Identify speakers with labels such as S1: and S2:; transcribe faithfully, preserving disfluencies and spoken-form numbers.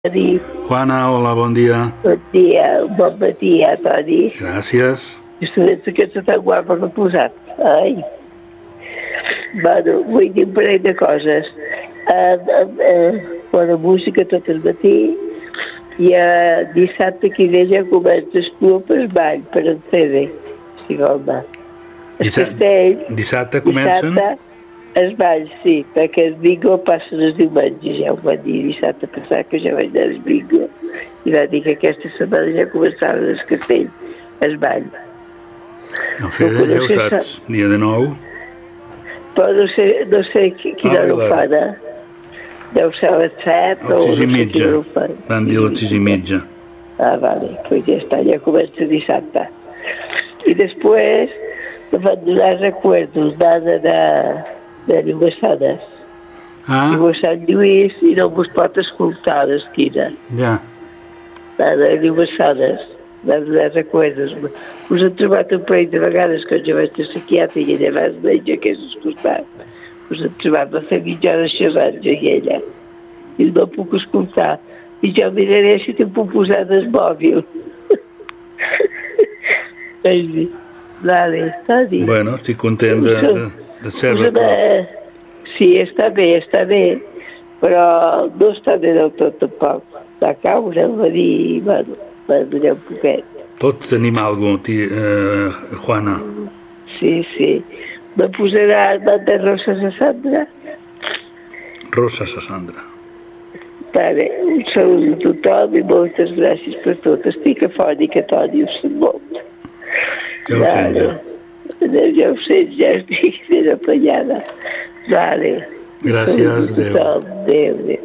S1: Toni.
S2: Juana, hola, bon dia.
S1: Bon dia, bon matí, eh, Toni?
S2: Gràcies.
S1: Estudents aquesta tan guapa que he posat. Ai. Bueno, vull dir un parell de coses. Uh, uh, uh, bona música tot el matí i uh, dissabte que ve ja comences tu per ball, per en C D, si vol anar.
S2: Dissa
S1: Castell,
S2: dissabte comencen?
S1: Dissabte es ball, sí, perquè el bingo passa els diumenges, ja ho va dir dissabte passat que ja vaig anar al bingo i va dir que aquesta setmana ja començava el castell, es ball.
S2: No, Fede, ja ho saps, dia de nou.
S1: Però no sé, no sé quina hora ho fan, eh? Deu ser a les set o
S2: sis i
S1: no sé
S2: mitja.
S1: quina ho fan.
S2: Van dir a les sis i mitja.
S1: Ah, vale, pues ja està, ja comença dissabte. I després me van donar recuerdos d'Anna de, de Llumessades.
S2: Ah,
S1: Viu a Sant Lluís i no vos pot escoltar a l'esquina.
S2: ja.
S1: L'Anna de Llumessades, van donar recuerdos. Us he trobat un parell de vegades quan jo vaig de psiquiatre i ella va menjar que és escoltat. Us he trobat, va fer mitja hora xerrant jo i ella. I no puc escoltar. I jo miraré si te puc posar del mòbil. Així. Vale, està dit.
S2: Bueno, estic content de, de, de ser-la.
S1: Una... Sí, està bé, està bé, però no està bé del tot tampoc. Va caure, va dir, bueno, va donar un poquet.
S2: Tots tenim alguna cosa, eh, Juana.
S1: Sí, sí. Me posarà el nom de Rosa Sassandra?
S2: Rosa Sassandra.
S1: Vale, un salut a tothom i moltes gràcies per tot. Estic afònica, Toni, ho sent molt.
S2: Ja ho sents, ja.
S1: Vale. Ja ho sents, ja estic ben apanyada. Vale.
S2: Gràcies, adéu.
S1: Adéu, adéu.